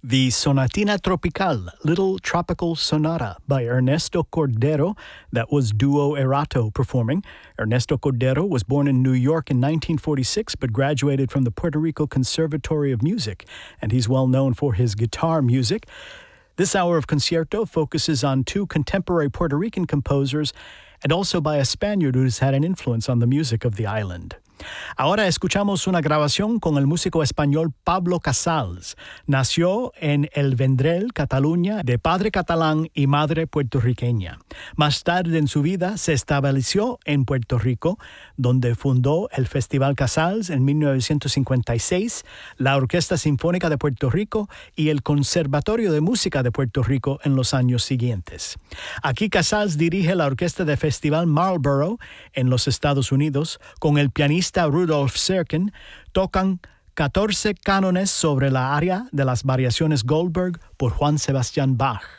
The Sonatina Tropical, Little Tropical Sonata by Ernesto Cordero, that was Duo Erato performing. Ernesto Cordero was born in New York in 1946 but graduated from the Puerto Rico Conservatory of Music, and he's well known for his guitar music. This hour of Concierto focuses on two contemporary Puerto Rican composers and also by a Spaniard who's had an influence on the music of the island. Ahora escuchamos una grabación con el músico español Pablo Casals. Nació en El Vendrell, Cataluña, de padre catalán y madre puertorriqueña. Más tarde en su vida se estableció en Puerto Rico, donde fundó el Festival Casals en 1956, la Orquesta Sinfónica de Puerto Rico y el Conservatorio de Música de Puerto Rico en los años siguientes. Aquí Casals dirige la Orquesta de Festival Marlboro en los Estados Unidos con el pianista Rudolf Serkin. Tocan 14 cánones sobre la área de las variaciones Goldberg por Juan Sebastián Bach.